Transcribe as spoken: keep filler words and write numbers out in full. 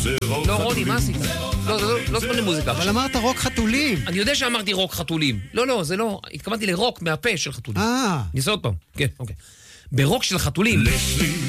לא, רוני, מה עשית? לא, לא זמן למוזיקה. אבל אמרת רוק חתולים. אני יודע שאמרתי רוק חתולים. לא, לא, זה לא. התכוונתי לרוק מהפה של חתולים. אה. ניסה עוד פעם. כן, אוקיי. ברוק של חתולים.